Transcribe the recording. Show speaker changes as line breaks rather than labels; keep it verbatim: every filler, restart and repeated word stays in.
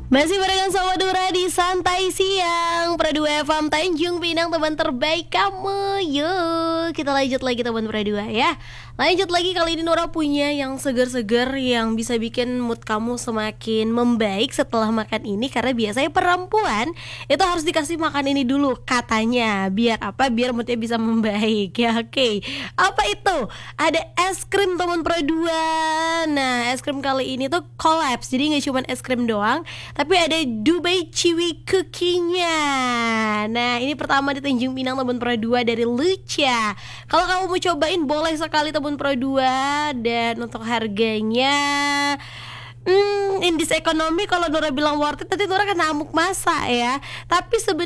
Masih barengan sama Dura di Santai Siang Pradua F M Tanjung Pinang, teman terbaik kamu. Yuk kita lanjut lagi teman Pradua ya. Lanjut lagi, kali ini Nora punya yang seger-seger yang bisa bikin mood kamu semakin membaik setelah makan ini. Karena biasanya perempuan itu harus dikasih makan ini dulu katanya. Biar apa? Biar moodnya bisa membaik ya. Oke, apa itu? Ada es krim teman Pradua. Nah, es krim kali ini tuh collapse. Jadi gak cuma es krim doang, tapi ada Dubai Chewy Cookie-nya. Nah, ini pertama di Tanjung Pinang teman Pradua dari Lucha. Kalau kamu mau cobain boleh sekali teman Pradua. Dan untuk harganya Hmm, in this economy kalau Nora bilang worth it, nanti Nora kena amuk masa ya. Tapi sebenarnya